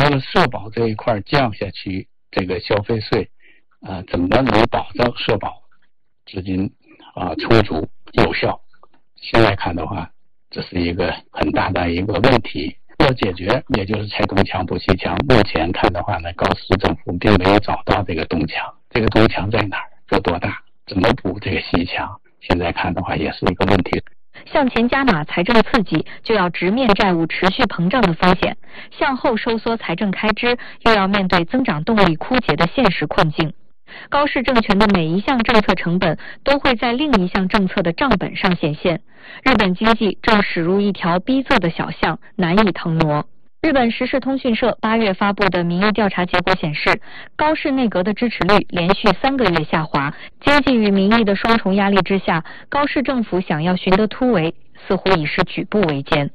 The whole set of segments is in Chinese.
了社保这一块降下去，这个消费税，怎么能保证社保资金充足有效？现在看的话，这是一个很大的一个问题。要解决，也就是拆东墙补西墙。目前看的话呢，高市政府并没有找到这个东墙，这个东墙在哪儿？有多大？怎么补这个西墙？现在看的话，也是一个问题。 向前加码财政刺激，就要直面债务持续膨胀的风险；向后收缩财政开支，又要面对增长动力枯竭的现实困境。高市政权的每一项政策成本都会在另一项政策的账本上显现。日本经济正驶入一条逼仄的小巷，难以腾挪。日本时事通讯社8月发布的民意调查结果显示，高市内阁的支持率连续3个月下滑。经济与民意的双重压力之下，高市政府想要寻得突围，似乎已是举步维艰。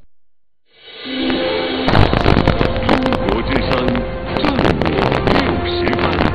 中国之声正午60分。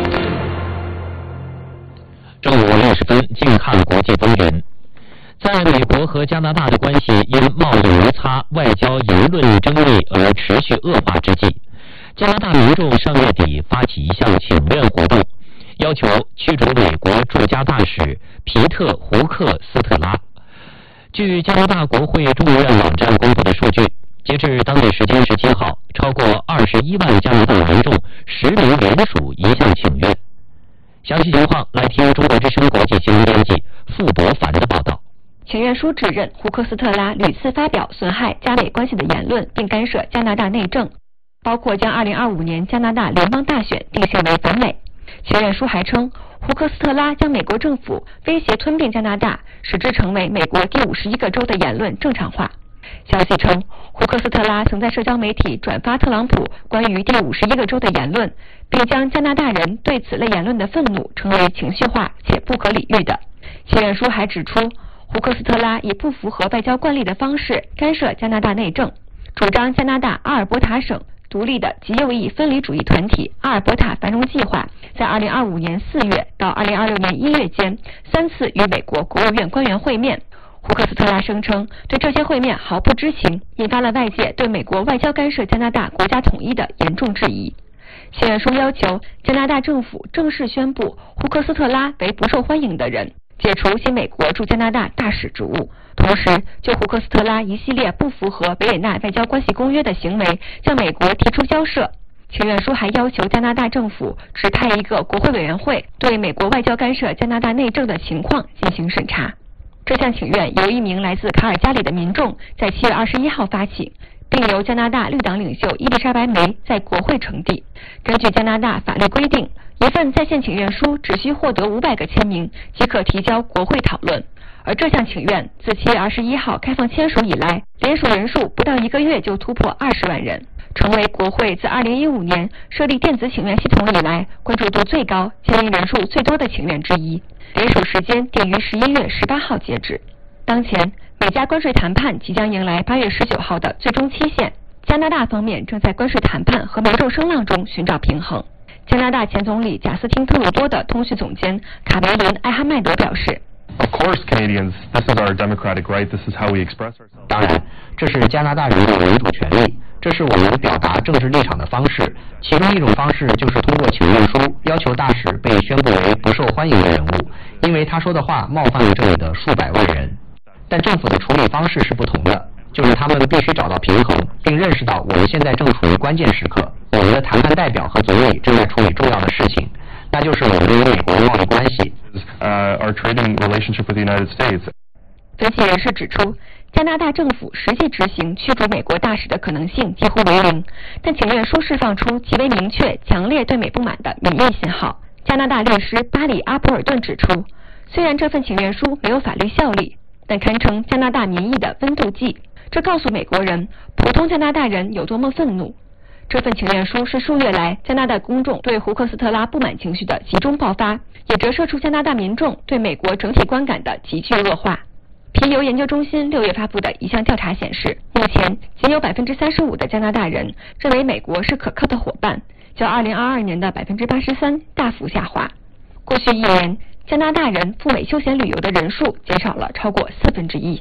正午60分，近看国际风云。在美国和加拿大的关系因贸易摩擦、外交言论争议而持续恶化之际，加拿大民众上月底发起一项请愿活动，要求驱逐美国驻加大使皮特·胡克斯特拉。据加拿大国会众议院网站公布的数据，截至当地时间17号，超过21万加拿大民众实名联署一项请愿。详细情况来听中国之声国际新闻编辑傅博凡的报道。 请愿书指认胡克斯特拉屡次发表损害加美关系的言论，并干涉加拿大内政，包括将2025年加拿大联邦大选定性为反美。请愿书还称，胡克斯特拉将美国政府威胁吞并加拿大，使之成为美国第51个州的言论正常化。消息称，胡克斯特拉曾在社交媒体转发特朗普关于第51个州的言论，并将加拿大人对此类言论的愤怒称为情绪化且不可理喻的。请愿书还指出，胡克斯特拉以不符合外交惯例的方式干涉加拿大内政，主张加拿大阿尔伯塔省独立的极右翼分离主义团体阿尔伯塔繁荣计划在2025年4月到2026年1月间3次与美国国务院官员会面。胡克斯特拉声称对这些会面毫不知情，引发了外界对美国外交干涉加拿大国家统一的严重质疑。请愿书要求加拿大政府正式宣布胡克斯特拉为不受欢迎的人，解除其美国驻加拿大大使职务，同时就胡克斯特拉一系列不符合维也纳外交关系公约的行为向美国提出交涉。请愿书还要求加拿大政府指派一个国会委员会对美国外交干涉加拿大内政的情况进行审查。这项请愿由一名来自卡尔加里的民众在7月21号发起，并由加拿大绿党领袖伊丽莎白梅在国会呈递。根据加拿大法律规定，一份在线请愿书只需获得500个签名即可提交国会讨论。而这项请愿自7月21号开放签署以来，联署人数不到1个月就突破20万人，成为国会自2015年设立电子请愿系统以来关注度最高、签名人数最多的请愿之一。联署时间定于11月18号截止。当前，美加关税谈判即将迎来8月19号的最终期限，加拿大方面正在关税谈判和民众声浪中寻找平衡。加拿大前总理贾斯汀·特鲁多的通讯总监卡梅伦·艾哈迈德表示， Of course, Canadians, this is our democratic right. This is how we express ourselves. 当然，这是加拿大人的民主权利，这是我们表达政治立场的方式。其中一种方式就是通过请愿书要求大使被宣布为不受欢迎的人物，因为他说的话冒犯了这里的数百万人。但政府的处理方式是不同的，就是他们必须找到平衡，并认识到我们现在正处于关键时刻，我们的谈判代表和总理正在处理重要的事情，那就是我们与美国的贸易关系。 Our trading relationship with the United States. 分析人士指出，加拿大政府实际执行驱逐美国大使的可能性几乎为零，但请愿书释放出极为明确、强烈对美不满的民意信号。加拿大律师巴里·阿普尔顿指出，虽然这份请愿书没有法律效力，但堪称加拿大民意的温度计。这告诉美国人，普通加拿大人有多么愤怒。这份请愿书是数月来加拿大公众对胡克斯特拉不满情绪的集中爆发，也折射出加拿大民众对美国整体观感的急剧恶化。皮尤研究中心6月发布的一项调查显示，目前仅有35%的加拿大人认为美国是可靠的伙伴，较2022年的83%大幅下滑。过去1年，加拿大人赴美休闲旅游的人数减少了超过1/4。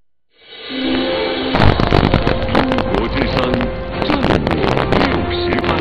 中国之声正午60分。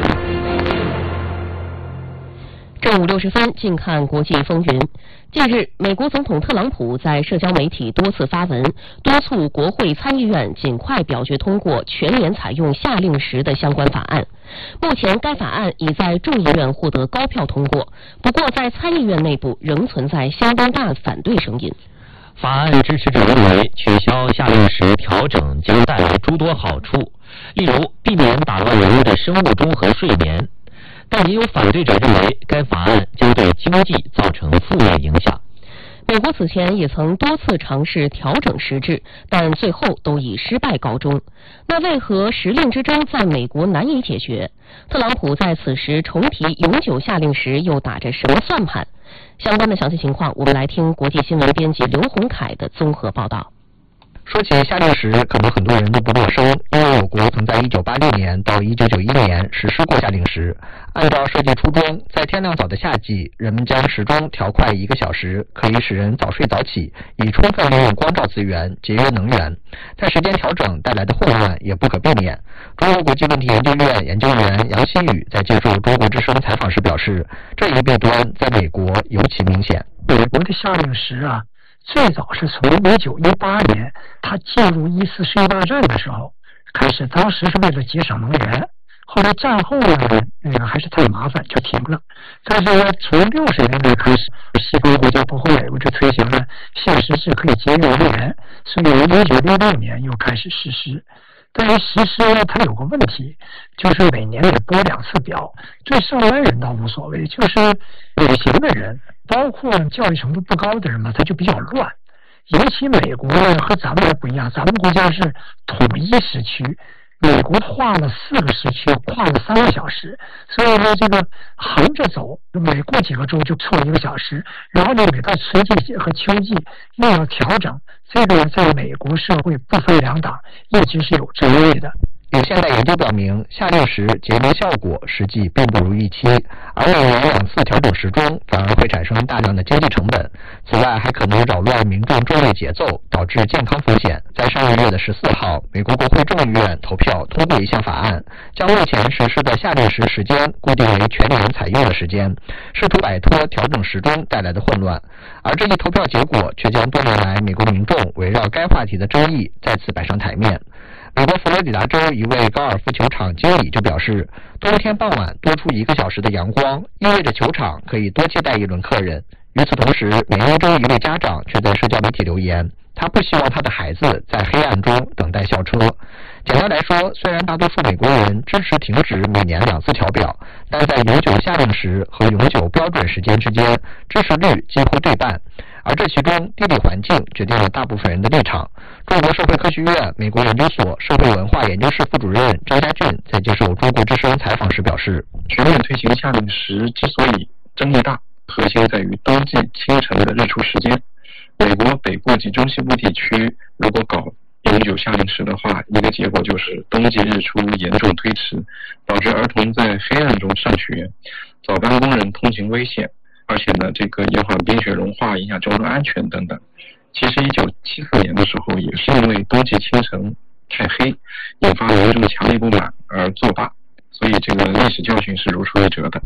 正午60分，近看国际风云。近日，美国总统特朗普在社交媒体多次发文，督促国会参议院尽快表决通过全面采用夏令时的相关法案。目前，该法案已在众议院获得高票通过，不过在参议院内部仍存在相当大的反对声音。 法案支持者认为，取消夏令时调整将带来诸多好处，例如避免打乱人们的生物钟和睡眠。但也有反对者认为，该法案将对经济造成负面影响。 美国此前也曾多次尝试调整时制，但最后都以失败告终。那为何时令之争在美国难以解决？特朗普在此时重提永久夏令时又打着什么算盘？相关的详细情况，我们来听国际新闻编辑刘洪凯的综合报道。 说起夏令时，可能很多人都不陌生，因为我国曾在1986年到1991年实施过夏令时。按照设计初衷，在天亮早的夏季，人们将时钟调快1个小时，可以使人早睡早起，以充分利用光照资源，节约能源。但时间调整带来的混乱也不可避免。中国国际问题研究院研究员杨希宇在接受中国之声采访时表示，这一弊端在美国尤其明显。 美国的夏令时最早是从1918年他进入1次世界大战的时候开始，当时是为了节省能源，后来战后呢，还是太麻烦就停了。但是呢，从60年代开始，西方国家包括美国就推行了夏时制可以节约能源，所以1966年又开始实施。但是实施呢，它有个问题，就是每年得拨2次表，对上班人倒无所谓，就是旅行的人，包括教育程度不高的人嘛，他就比较乱。尤其美国呢和咱们还不一样，咱们国家是统一时区，美国划了4个时区，跨了3个小时，所以呢这个横着走，每过几个州就错1个小时，然后呢每到春季和秋季又要调整，这个在美国社会不分两党一直是有争议的。 有现代研究表明，夏令时节能效果实际并不如预期，而每年2次调整时钟反而会产生大量的经济成本。此外，还可能扰乱民众昼夜节奏，导致健康风险。在上个月的14号，美国国会众议院投票通过一项法案，将目前实施的夏令时时间固定为全年采用的时间，试图摆脱调整时钟带来的混乱。而这一投票结果却将多年来美国民众围绕该话题的争议再次摆上台面。美国佛罗里达州一位高尔夫球场经理就表示，冬天傍晚多出1个小时的阳光，意味着球场可以多接待1轮客人。与此同时，美国州一位家长却在社交媒体留言，他不希望他的孩子在黑暗中等待校车。简单来说，虽然大多数美国人支持停止每年2次调表，但在永久夏令时和永久标准时间之间，支持率几乎对半。而这其中，地理环境决定了大部分人的立场。中国社会科学院美国研究所社会文化研究室副主任张家俊在接受中国之声采访时表示， 全面推行夏令时之所以争议大，核心在于冬季清晨的日出时间。美国北部及中西部地区如果搞永久夏令时的话，一个结果就是冬季日出严重推迟，导致儿童在黑暗中上学，早班工人通勤危险，而且呢，这个延缓冰雪融化，影响交通安全等等。其实1974年的时候，也是因为冬季清晨太黑，引发民众强烈不满而作罢，所以这个历史教训是如出一辙的。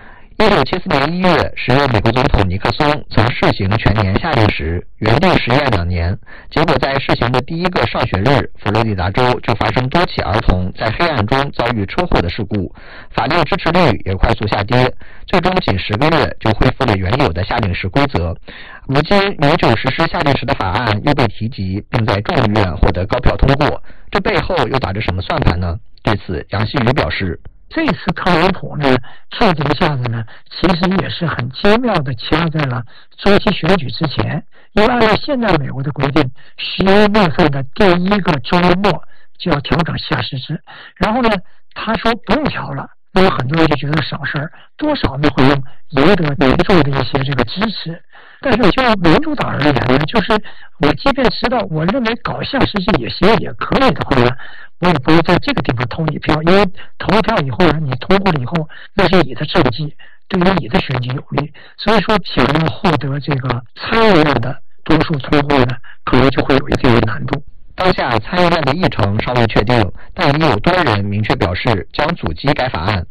1974年1月，时任美国总统尼克松曾试行全年夏令时，原定实验2年，结果在试行的第1个上学日，佛罗里达州就发生多起儿童在黑暗中遭遇车祸的事故，法令支持率也快速下跌，最终仅10个月就恢复了原有的夏令时规则。如今永久实施夏令时的法案又被提及，并在众议院获得高票通过，这背后又打着什么算盘呢？对此，杨希宇表示， 这次特朗普呢做这个下子呢，其实也是很精妙的掐在了中期选举之前，因为按照现在美国的规定，11月份的第1个周末就要调整夏时制，然后呢，他说不用调了，那么很多人就觉得省事儿，多少呢会赢得民众的一些这个支持。但是就民主党而言呢，就是我即便知道我认为搞夏时制也行也可以的话呢，我也不会在这个地方投你票，因为投了票以后呢，你通过了以后，那是你的政绩，对于你的选举有利，所以说想要获得这个参议院的多数通过呢，可能就会有一定的难度。 当下参议院的议程尚未确定，但已有多人明确表示将阻击该法案。